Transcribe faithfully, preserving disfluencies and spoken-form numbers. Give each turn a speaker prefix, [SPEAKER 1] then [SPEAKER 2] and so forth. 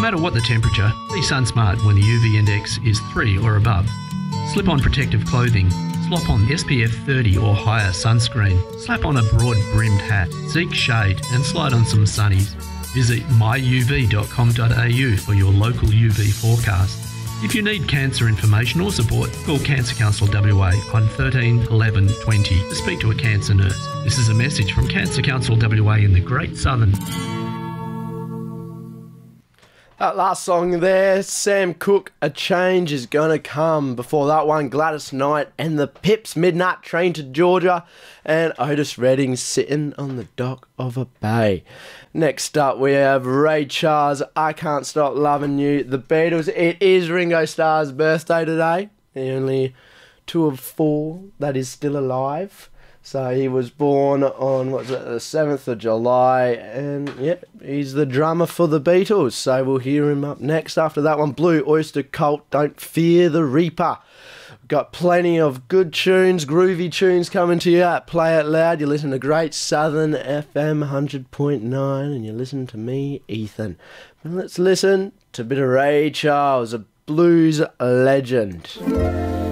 [SPEAKER 1] matter what the temperature, be sun-smart when the U V index is three or above. Slip on protective clothing. Slop on S P F thirty or higher sunscreen. Slap on a broad-brimmed hat. Seek shade and slide on some sunnies. Visit my u v dot com dot a u for your local U V forecast. If you need cancer information or support, call Cancer Council W A on thirteen eleven twenty to speak to a cancer nurse. This is a message from Cancer Council W A in the Great Southern.
[SPEAKER 2] That last song there, Sam Cooke, A Change Is Gonna Come. Before that one, Gladys Knight and the Pips, Midnight Train to Georgia, and Otis Redding, Sitting on the Dock of a Bay. Next up, we have Ray Charles, I Can't Stop Loving You. The Beatles, it is Ringo Starr's birthday today. The only two of four that is still alive. So he was born on, what's it, the seventh of July, and yeah, he's the drummer for the Beatles, so we'll hear him up next. After that one, Blue Oyster Cult, Don't Fear the Reaper. Got plenty of good tunes, groovy tunes coming to you at Play It Loud. You listen to Great Southern F M one hundred point nine, and you listen to me, Ethan. And let's listen to a bit of Ray Charles, a blues legend.